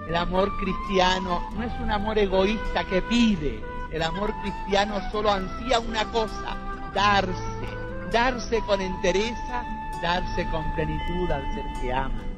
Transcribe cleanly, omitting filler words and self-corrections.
El amor cristiano no es un amor egoísta que pide. El amor cristiano solo ansía una cosa: darse con entereza, darse con plenitud al ser que ama.